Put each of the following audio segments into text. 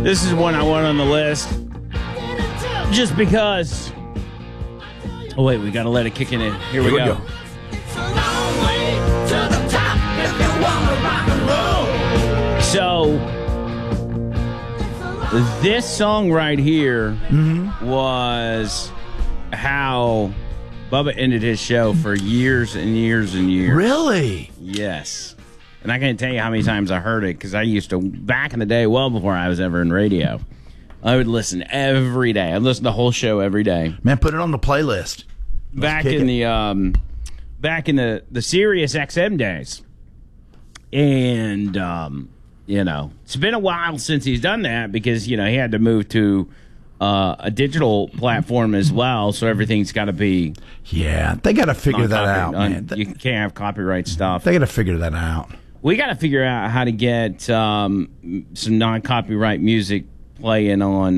This is one I want on the list. Just because. Oh, wait, we got to let it kick in. Here we go. So, this song right here was how Bubba ended his show for years and years and years. Really? Yes. And I can't tell you how many times I heard it, because I used to, back in the day, well before I was ever in radio, I would listen every day. I'd listen to the whole show every day. Man, put it on the playlist. Back in the Sirius XM days. And, it's been a while since he's done that because, he had to move to a digital platform as well, so everything's got to be... Yeah, they got to figure that out, man. You can't have copyright stuff. They got to figure that out. We got to figure out how to get some non-copyright music playing on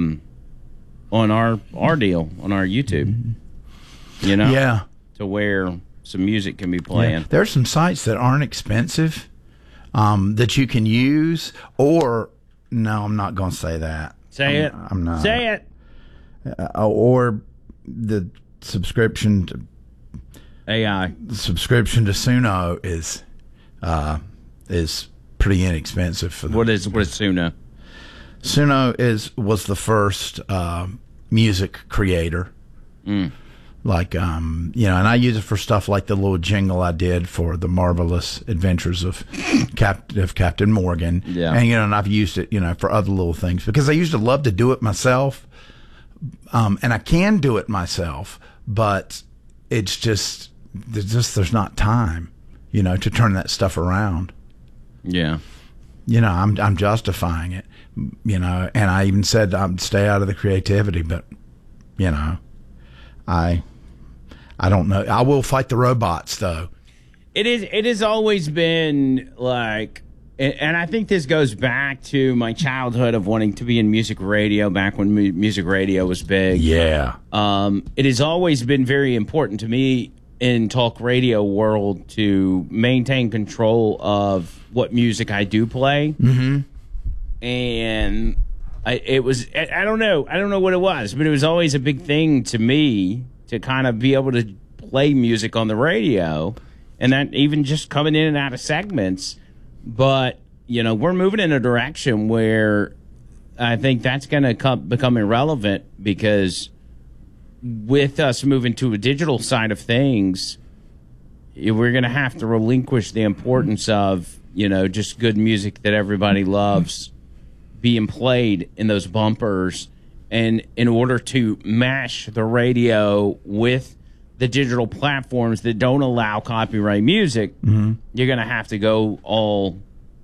our deal, on our YouTube. Yeah. To where some music can be playing. Yeah. There are some sites that aren't expensive that you can use, or... No, I'm not going to say that. I'm not. Say it. Or the subscription to AI. The subscription to Suno is pretty inexpensive for them. What is Suno? Suno was the first music creator. Like and I use it for stuff like the little jingle I did for the Marvelous Adventures of Captain Morgan. Yeah. And I've used it, for other little things because I used to love to do it myself. And I can do it myself, but it's just there's not time, to turn that stuff around. Yeah. I'm justifying it, and I even said I'd stay out of the creativity, but I don't know. I will fight the robots, though. It has always been like, and I think this goes back to my childhood of wanting to be in music radio back when music radio was big. Yeah. It has always been very important to me in talk radio world to maintain control of what music I do play. Mm-hmm. And I don't know what it was, but it was always a big thing to me to kind of be able to play music on the radio, and that even just coming in and out of segments. But, we're moving in a direction where I think that's going to become irrelevant because with us moving to a digital side of things, we're going to have to relinquish the importance of, just good music that everybody loves being played in those bumpers. And in order to mash the radio with the digital platforms that don't allow copyright music, you're going to have to go all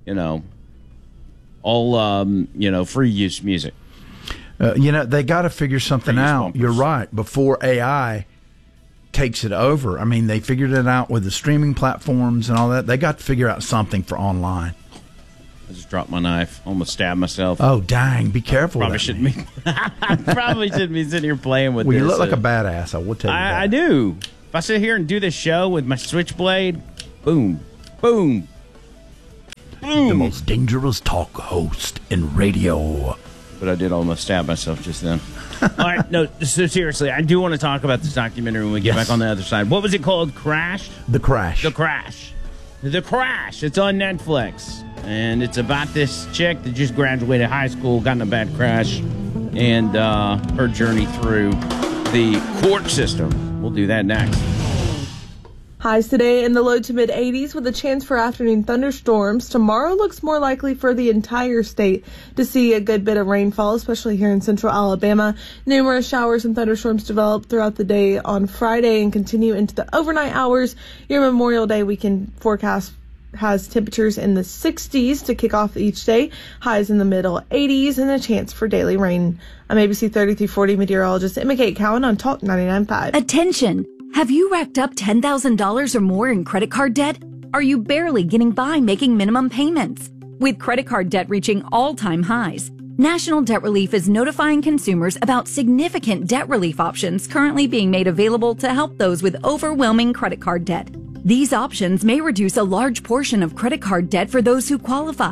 free use music. They got to figure something out. Bumpers. You're right. Before AI takes it over. I mean, they figured it out with the streaming platforms and all that. They got to figure out something for online. I just dropped my knife. Almost stabbed myself. Oh, dang. Be careful. Probably shouldn't be. Probably shouldn't be sitting here playing with this. Well, you look like a badass. I will tell you that. I do. If I sit here and do this show with my switchblade, boom, boom, boom. The most dangerous talk host in radio. But I did almost stab myself just then. All right. No, so seriously, I do want to talk about this documentary when we get back on the other side. What was it called? Crash? The Crash. The Crash. The Crash. It's on Netflix. And it's about this chick that just graduated high school, got in a bad crash, and her journey through the court system. We'll do that next. Highs today in the low to mid 80s with a chance for afternoon thunderstorms. Tomorrow looks more likely for the entire state to see a good bit of rainfall, especially here in central Alabama. Numerous showers and thunderstorms develop throughout the day on Friday and continue into the overnight hours. Your Memorial Day weekend forecast has temperatures in the 60s to kick off each day, highs in the middle 80s, and a chance for daily rain. I'm ABC 30-40 meteorologist Emma Kate Cowan on Talk 99.5. Attention! Have you racked up $10,000 or more in credit card debt? Are you barely getting by making minimum payments? With credit card debt reaching all-time highs, National Debt Relief is notifying consumers about significant debt relief options currently being made available to help those with overwhelming credit card debt. These options may reduce a large portion of credit card debt for those who qualify.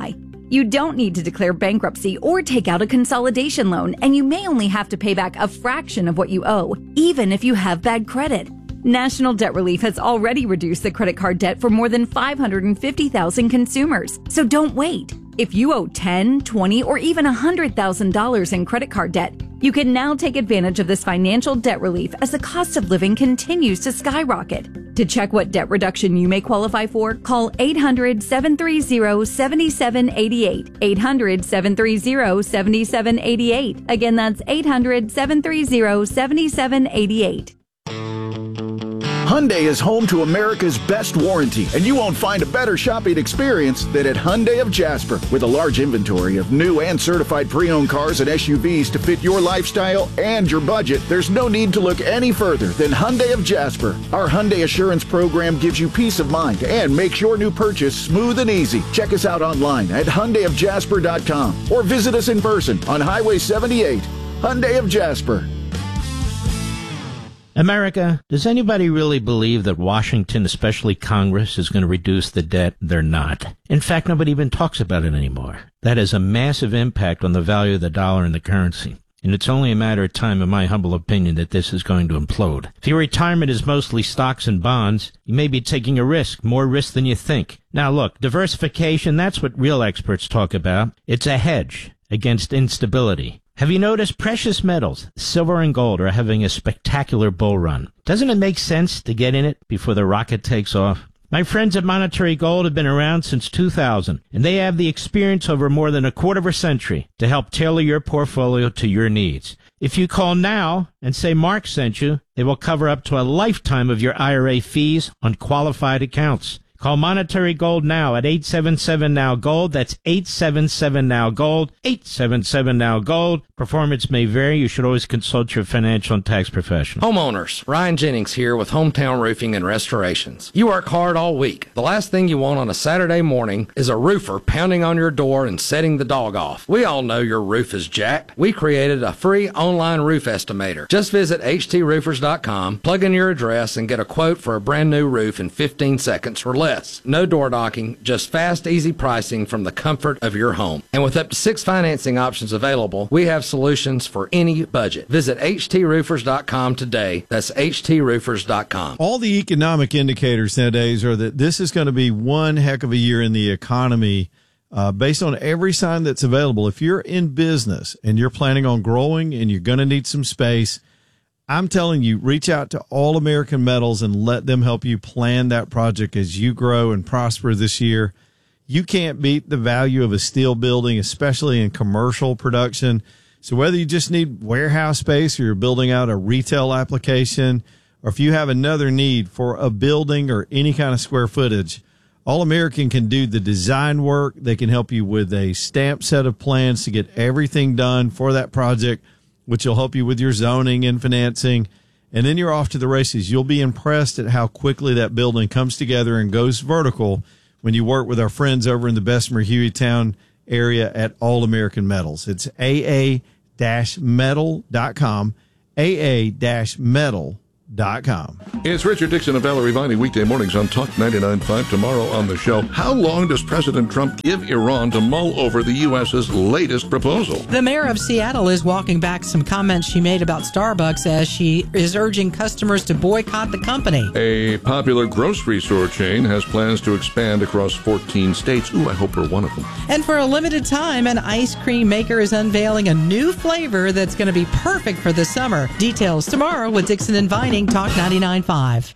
You don't need to declare bankruptcy or take out a consolidation loan, and you may only have to pay back a fraction of what you owe, even if you have bad credit. National Debt Relief has already reduced the credit card debt for more than 550,000 consumers. So don't wait. If you owe $10,000, $20,000, or even $100,000 in credit card debt, you can now take advantage of this financial debt relief as the cost of living continues to skyrocket. To check what debt reduction you may qualify for, call 800-730-7788. 800-730-7788. Again, that's 800-730-7788. Hyundai is home to America's best warranty, and you won't find a better shopping experience than at Hyundai of Jasper. With a large inventory of new and certified pre-owned cars and SUVs to fit your lifestyle and your budget, there's no need to look any further than Hyundai of Jasper. Our Hyundai Assurance program gives you peace of mind and makes your new purchase smooth and easy. Check us out online at HyundaiofJasper.com or visit us in person on Highway 78. Hyundai of Jasper. America, does anybody really believe that Washington, especially Congress, is going to reduce the debt? They're not. In fact, nobody even talks about it anymore. That has a massive impact on the value of the dollar and the currency. And it's only a matter of time, in my humble opinion, that this is going to implode. If your retirement is mostly stocks and bonds, you may be taking a risk, more risk than you think. Now look, diversification, that's what real experts talk about. It's a hedge against instability. Have you noticed precious metals, silver and gold, are having a spectacular bull run? Doesn't it make sense to get in it before the rocket takes off? My friends at Monetary Gold have been around since 2000, and they have the experience over more than a quarter of a century to help tailor your portfolio to your needs. If you call now and say Mark sent you, they will cover up to a lifetime of your IRA fees on qualified accounts. Call Monetary Gold now at 877-NOW-GOLD. That's 877-NOW-GOLD, 877-NOW-GOLD. Performance may vary. You should always consult your financial and tax professional. Homeowners, Ryan Jennings here with Hometown Roofing and Restorations. You work hard all week. The last thing you want on a Saturday morning is a roofer pounding on your door and setting the dog off. We all know your roof is jacked. We created a free online roof estimator. Just visit HTRoofers.com, plug in your address, and get a quote for a brand new roof in 15 seconds or less. No door knocking, just fast, easy pricing from the comfort of your home. And with up to 6 financing options available, we have solutions for any budget. Visit HTRoofers.com today. That's HTRoofers.com. All the economic indicators nowadays are that this is going to be one heck of a year in the economy based on every sign that's available. If you're in business and you're planning on growing and you're going to need some space, I'm telling you, reach out to All American Metals and let them help you plan that project as you grow and prosper this year. You can't beat the value of a steel building, especially in commercial production. So whether you just need warehouse space or you're building out a retail application, or if you have another need for a building or any kind of square footage, All American can do the design work. They can help you with a stamped set of plans to get everything done for that project, which will help you with your zoning and financing. And then you're off to the races. You'll be impressed at how quickly that building comes together and goes vertical when you work with our friends over in the Bessemer Hueytown area at All American Metals. It's aa-metal.com, aa-metal.com. It's Richard Dixon and Valerie Viney weekday mornings on Talk 99.5. Tomorrow on the show, how long does President Trump give Iran to mull over the U.S.'s latest proposal? The mayor of Seattle is walking back some comments she made about Starbucks as she is urging customers to boycott the company. A popular grocery store chain has plans to expand across 14 states. Ooh, I hope we're one of them. And for a limited time, an ice cream maker is unveiling a new flavor that's going to be perfect for the summer. Details tomorrow with Dixon and Vining, Talk 99.5.